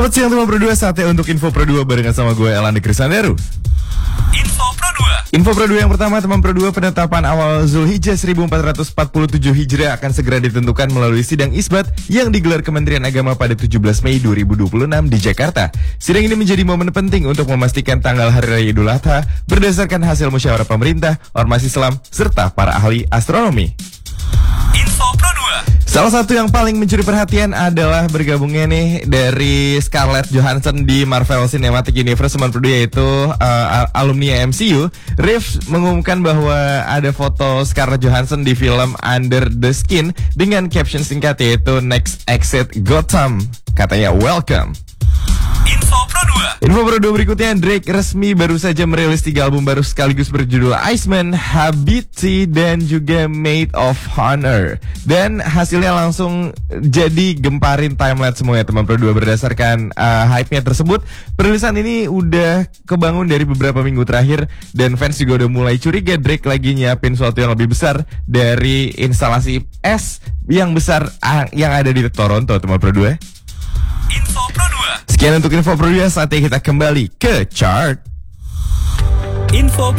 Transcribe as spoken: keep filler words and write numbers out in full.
Selamat siang teman Pro dua, saatnya untuk Info Pro dua barengan sama gue Elandi Krisanderu. Info Pro dua. Info Pro dua yang pertama, teman Pro dua, penetapan awal Zulhijjah seribu empat ratus empat puluh tujuh Hijriah akan segera ditentukan melalui sidang isbat yang digelar Kementerian Agama pada tujuh belas Mei dua ribu dua puluh enam di Jakarta. Sidang ini menjadi momen penting untuk memastikan tanggal Hari Raya Idul Adha berdasarkan hasil musyawarah pemerintah, ormas Islam, serta para ahli astronomi. Info Pro dua. Salah satu yang paling mencuri perhatian adalah bergabungnya nih dari Scarlett Johansson di Marvel Cinematic Universe, teman Pro dua, yaitu uh, alumni M C U. Reeves mengumumkan bahwa ada foto Scarlett Johansson di film Under the Skin dengan caption singkat yaitu Next Exit Gotham. Katanya welcome. Info Pro dua. Info Pro dua berikutnya, Drake resmi baru saja merilis tiga album baru sekaligus berjudul Iceman, Habiti, dan juga Maid of Honor. Dan hasilnya langsung jadi gemparin timeline semua ya teman Pro dua. Berdasarkan uh, hype-nya tersebut, perilisan ini udah kebangun dari beberapa minggu terakhir, dan fans juga udah mulai curiga Drake lagi nyiapin sesuatu yang lebih besar dari instalasi es yang besar uh, yang ada di Toronto, teman Pro dua. Info Pro dua. Sekian untuk Info Pro dua, saatnya kita kembali ke chart. Info Pro